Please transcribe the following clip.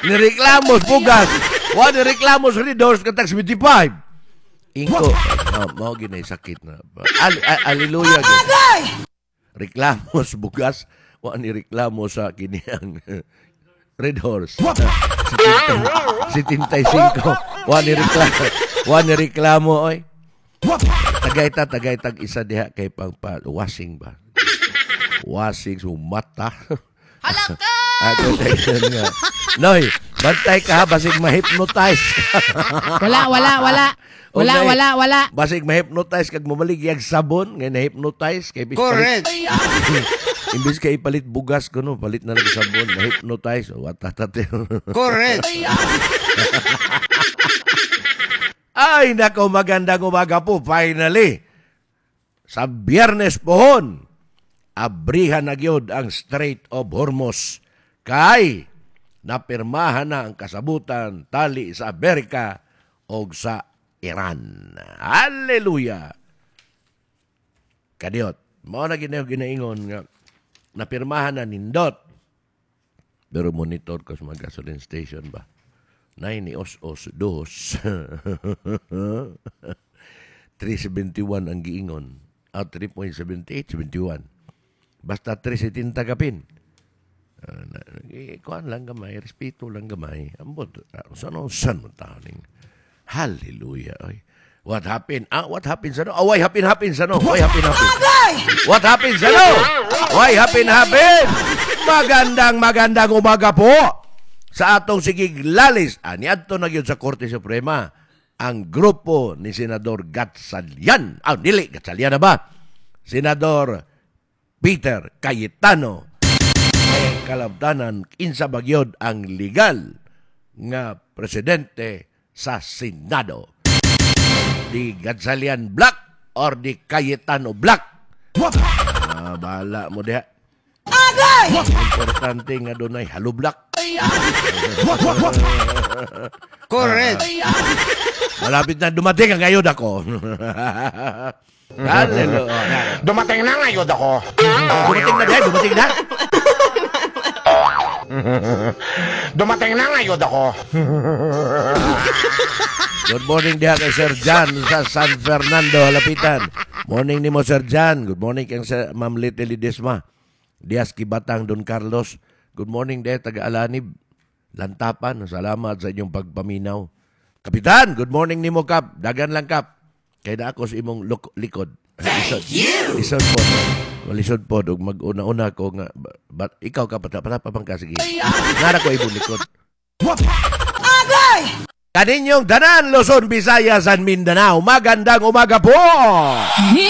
Nireklamos bugas. Wa nireklamos Red Horse katag 75. Ingko, mao ginay sakit na. Hallelujah. Reklamos bugas, wa ni reklamo sa kiniyang Red Horse. 75. Wa ni reklamo oy. Tagay tag isa diha kay washing ba. Washing sa mata. Halaka! Nga. Noy, bantay ka ha, basig ma-hypnotize. Wala. Basig ma-hypnotize kag mamaligiyag sabon, ngay na-hypnotize kay Correct. Imbis kay ipalit bugas ko no, palit na lang sabon, na-hypnotize. Watatate. Correct. Ay, nako, magandang umaga po. Finally, sa Biyernes pohon, abrihan na gyud ang Strait of Hormuz. Kay, napirmahan na ang kasabutan tali sa Amerika o sa Iran. Hallelujah! Kadiot, mao na ginaingon nga, napirmahan na nindot. Pero monitor ko sa mga gasoline station ba? 9-2 371 ang giingon. 3.78, 71. Basta 3.70 kapin. Kuan lang gamay, respeto lang gamay. Ambot, san mo taning. Hallelujah. Oy. What happened? What happened sa no? Why happen sa no? Why happen? What happened sa no? Why happen? Magandang umaga po sa atong sigig lalis. Niadto na gyud sa Korte Suprema ang grupo ni Senador Gatchalian. Dili, Gatchalian na ba? Senador Peter Cayetano. Ay kalabtanan, insa bagyod ang legal nga presidente sa Senado. Di Gatchalian Black or di Cayetano Black. Bahala mo diha. Importante nga doon ay halo black. Correct. Malapit na dumating ang ngayod ako. Hallelujah. Dumating na ngayod ako. Dumating na. Dumating na ngayod ako. Good morning diha kay Sir John sa San Fernando, Halapitan. Morning ni mo, Sir John. Good morning kay Ma'am Little Ledesma. Dias Kibatang, Don Carlos. Good morning diha taga-Alanib. Lantapan, salamat sa inyong pagpaminaw. Kapitan, good morning ni mo, Kap. Dagan lang, Kap. Kaya na ako sa imong likod. Lisod po. Malisod po. Mag-una-una ko nga. Ikaw ka patapang ka. Sige. Nara ko ibong likod. Kaninyong tanan, Luzon, Visayas, and Mindanao. Magandang umaga po!